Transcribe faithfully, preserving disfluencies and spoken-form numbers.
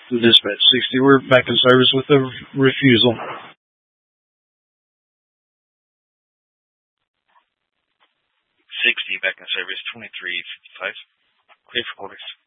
Dispatch sixty, we're back in service with a refusal. sixty, back in service, twenty-three fifty-five. Clear for orders.